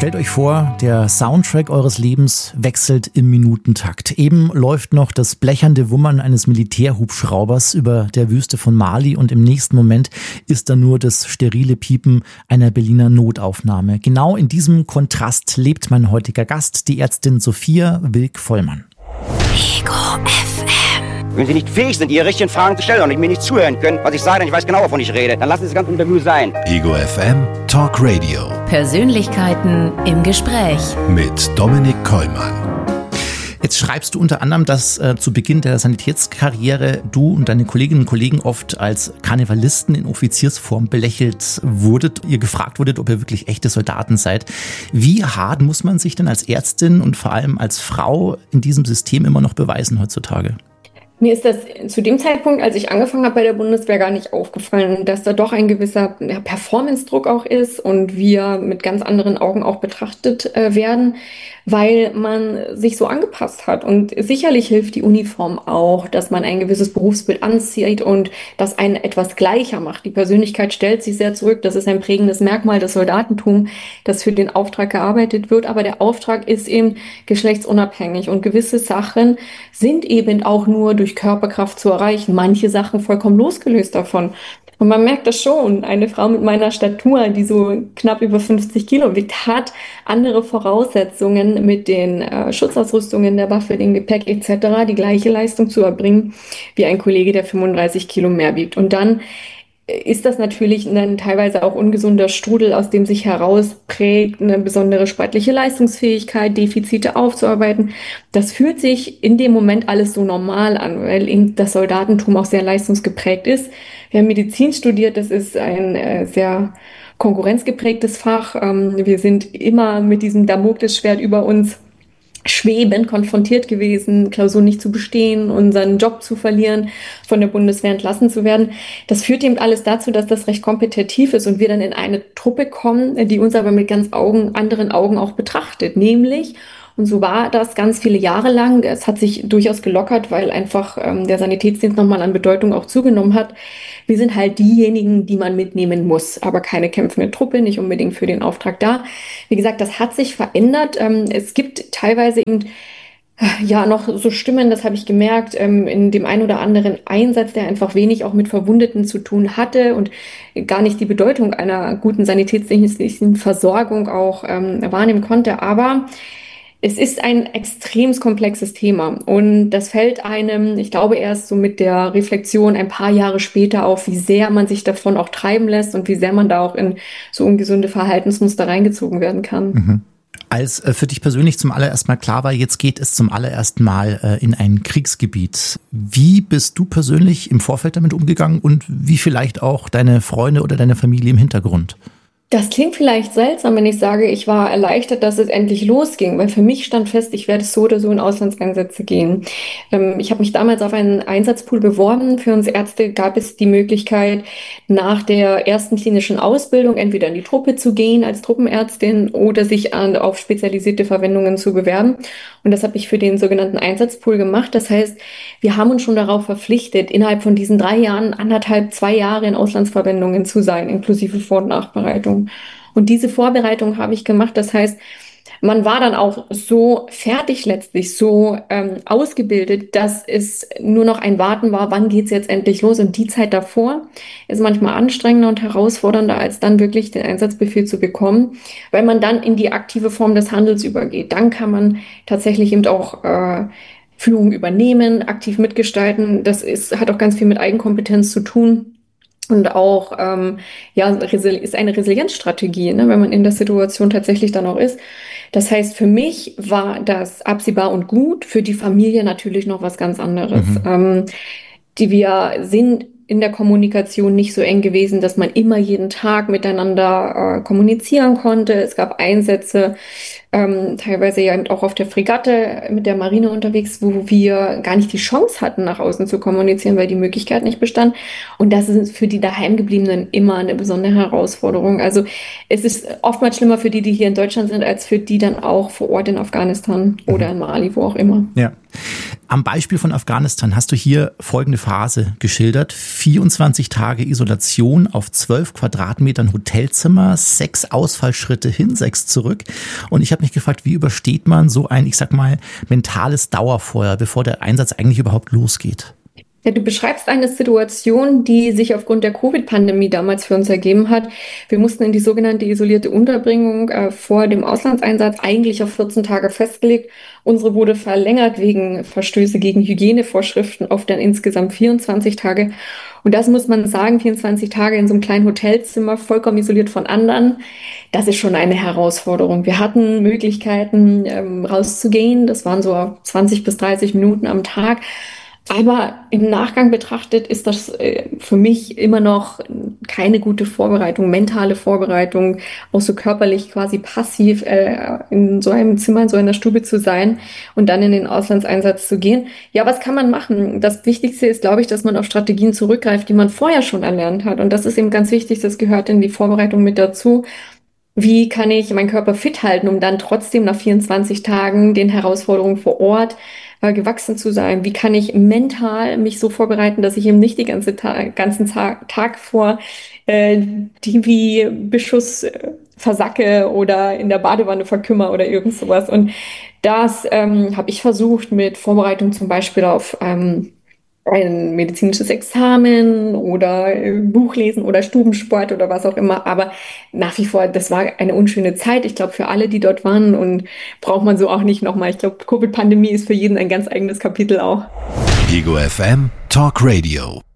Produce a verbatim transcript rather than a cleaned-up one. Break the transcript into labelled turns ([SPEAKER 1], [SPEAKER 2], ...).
[SPEAKER 1] Stellt euch vor, der Soundtrack eures Lebens wechselt im Minutentakt. Eben läuft noch das blechernde Wummern eines Militärhubschraubers über der Wüste von Mali und im nächsten Moment ist da nur das sterile Piepen einer Berliner Notaufnahme. Genau in diesem Kontrast lebt mein heutiger Gast, die Ärztin Sophia Wilk-Vollmann.
[SPEAKER 2] Ego F M.
[SPEAKER 3] Wenn Sie nicht fähig sind, Ihre richtigen Fragen zu stellen und mir nicht zuhören können, was ich sage, denn ich weiß genau, wovon ich rede, dann lassen Sie das ganze Interview sein.
[SPEAKER 4] Ego F M Talk Radio.
[SPEAKER 2] Persönlichkeiten im Gespräch.
[SPEAKER 4] Mit Dominik Kollmann.
[SPEAKER 1] Jetzt schreibst du unter anderem, dass äh, zu Beginn der Sanitätskarriere du und deine Kolleginnen und Kollegen oft als Karnevalisten in Offiziersform belächelt wurdet, ihr gefragt wurdet, ob ihr wirklich echte Soldaten seid. Wie hart muss man sich denn als Ärztin und vor allem als Frau in diesem System immer noch beweisen heutzutage?
[SPEAKER 5] Mir ist das zu dem Zeitpunkt, als ich angefangen habe bei der Bundeswehr, gar nicht aufgefallen, dass da doch ein gewisser ja, Performance-Druck auch ist und wir mit ganz anderen Augen auch betrachtet äh, werden, weil man sich so angepasst hat. Und sicherlich hilft die Uniform auch, dass man ein gewisses Berufsbild anzieht und das einen etwas gleicher macht. Die Persönlichkeit stellt sich sehr zurück. Das ist ein prägendes Merkmal des Soldatentums, das für den Auftrag gearbeitet wird. Aber der Auftrag ist eben geschlechtsunabhängig und gewisse Sachen sind eben auch nur durch Körperkraft zu erreichen. Manche Sachen vollkommen losgelöst davon. Und man merkt das schon. Eine Frau mit meiner Statur, die so knapp über fünfzig Kilo wiegt, hat andere Voraussetzungen mit den äh, Schutzausrüstungen der Waffe, dem Gepäck et cetera, die gleiche Leistung zu erbringen wie ein Kollege, der fünfunddreißig Kilo mehr wiegt. Und dann ist das natürlich ein teilweise auch ungesunder Strudel, aus dem sich herausprägt, eine besondere sportliche Leistungsfähigkeit, Defizite aufzuarbeiten. Das fühlt sich in dem Moment alles so normal an, weil eben das Soldatentum auch sehr leistungsgeprägt ist. Wir haben Medizin studiert, das ist ein äh, sehr konkurrenzgeprägtes Fach. Ähm, wir sind immer mit diesem Damoklesschwert über uns schwebend konfrontiert gewesen, Klausur nicht zu bestehen, unseren Job zu verlieren, von der Bundeswehr entlassen zu werden. Das führt eben alles dazu, dass das recht kompetitiv ist und wir dann in eine Truppe kommen, die uns aber mit ganz Augen, anderen Augen auch betrachtet, nämlich, und so war das ganz viele Jahre lang, es hat sich durchaus gelockert, weil einfach ähm, der Sanitätsdienst nochmal an Bedeutung auch zugenommen hat. Wir sind halt diejenigen, die man mitnehmen muss, aber keine kämpfende Truppe, nicht unbedingt für den Auftrag da. Wie gesagt, das hat sich verändert. Ähm, es gibt teilweise eben ja noch so Stimmen, das habe ich gemerkt, ähm, in dem einen oder anderen Einsatz, der einfach wenig auch mit Verwundeten zu tun hatte und gar nicht die Bedeutung einer guten sanitätsdienstlichen Versorgung auch ähm, wahrnehmen konnte. Aber es ist ein extrem komplexes Thema und das fällt einem, ich glaube, erst so mit der Reflexion ein paar Jahre später auf, wie sehr man sich davon auch treiben lässt und wie sehr man da auch in so ungesunde Verhaltensmuster reingezogen werden kann.
[SPEAKER 1] Mhm. Als äh, für dich persönlich zum allerersten Mal klar war, jetzt geht es zum allerersten Mal äh, in ein Kriegsgebiet. Wie bist du persönlich im Vorfeld damit umgegangen und wie vielleicht auch deine Freunde oder deine Familie im Hintergrund?
[SPEAKER 5] Das klingt vielleicht seltsam, wenn ich sage, ich war erleichtert, dass es endlich losging, weil für mich stand fest, ich werde so oder so in Auslandseinsätze gehen. Ähm, ich habe mich damals auf einen Einsatzpool beworben. Für uns Ärzte gab es die Möglichkeit, nach der ersten klinischen Ausbildung entweder in die Truppe zu gehen als Truppenärztin oder sich an, auf spezialisierte Verwendungen zu bewerben. Und das habe ich für den sogenannten Einsatzpool gemacht. Das heißt, wir haben uns schon darauf verpflichtet, innerhalb von diesen drei Jahren, anderthalb, zwei Jahre in Auslandsverwendungen zu sein, inklusive Vor- und Nachbereitung. Und diese Vorbereitung habe ich gemacht. Das heißt, man war dann auch so fertig letztlich, so ähm, ausgebildet, dass es nur noch ein Warten war, wann geht's jetzt endlich los? Und die Zeit davor ist manchmal anstrengender und herausfordernder, als dann wirklich den Einsatzbefehl zu bekommen, weil man dann in die aktive Form des Handels übergeht. Dann kann man tatsächlich eben auch äh, Führung übernehmen, aktiv mitgestalten. Das ist, hat auch ganz viel mit Eigenkompetenz zu tun. Und auch, ähm, ja, ist eine Resilienzstrategie, ne, wenn man in der Situation tatsächlich dann auch ist. Das heißt, für mich war das absehbar und gut, für die Familie natürlich noch was ganz anderes. Mhm. Ähm, die wir sind in der Kommunikation nicht so eng gewesen, dass man immer jeden Tag miteinander äh, kommunizieren konnte. Es gab Einsätze, ähm, teilweise ja auch auf der Fregatte mit der Marine unterwegs, wo wir gar nicht die Chance hatten, nach außen zu kommunizieren, weil die Möglichkeit nicht bestand. Und das ist für die Daheimgebliebenen immer eine besondere Herausforderung. Also es ist oftmals schlimmer für die, die hier in Deutschland sind, als für die dann auch vor Ort in Afghanistan oder in Mali, wo auch immer.
[SPEAKER 1] Ja. Am Beispiel von Afghanistan hast du hier folgende Phase geschildert. vierundzwanzig Tage Isolation auf zwölf Quadratmetern Hotelzimmer, sechs Ausfallschritte hin, sechs zurück. Und ich habe mich gefragt, wie übersteht man so ein, ich sag mal, mentales Dauerfeuer, bevor der Einsatz eigentlich überhaupt losgeht?
[SPEAKER 5] Ja, du beschreibst eine Situation, die sich aufgrund der Covid-Pandemie damals für uns ergeben hat. Wir mussten in die sogenannte isolierte Unterbringung äh, vor dem Auslandseinsatz eigentlich auf vierzehn Tage festgelegt. Unsere wurde verlängert wegen Verstöße gegen Hygienevorschriften auf dann insgesamt vierundzwanzig Tage. Und das muss man sagen, vierundzwanzig Tage in so einem kleinen Hotelzimmer, vollkommen isoliert von anderen, das ist schon eine Herausforderung. Wir hatten Möglichkeiten, ähm, rauszugehen. Das waren so zwanzig bis dreißig Minuten am Tag. Aber im Nachgang betrachtet ist das äh, für mich immer noch keine gute Vorbereitung, mentale Vorbereitung, auch so körperlich quasi passiv äh, in so einem Zimmer, in so einer Stube zu sein und dann in den Auslandseinsatz zu gehen. Ja, was kann man machen? Das Wichtigste ist, glaube ich, dass man auf Strategien zurückgreift, die man vorher schon erlernt hat. Und das ist eben ganz wichtig, das gehört in die Vorbereitung mit dazu. Wie kann ich meinen Körper fit halten, um dann trotzdem nach vierundzwanzig Tagen den Herausforderungen vor Ort äh, gewachsen zu sein? Wie kann ich mental mich so vorbereiten, dass ich eben nicht den ganze Ta- ganzen Ta- Tag vor äh, T V-Beschuss äh, versacke oder in der Badewanne verkümmer oder irgend sowas? Und das ähm, habe ich versucht mit Vorbereitung zum Beispiel auf ähm, ein medizinisches Examen oder äh, Buchlesen oder Stubensport oder was auch immer. Aber nach wie vor, das war eine unschöne Zeit. Ich glaube, für alle, die dort waren, und braucht man so auch nicht nochmal. Ich glaube, Covid-Pandemie ist für jeden ein ganz eigenes Kapitel auch.
[SPEAKER 4] Ego F M Talk Radio.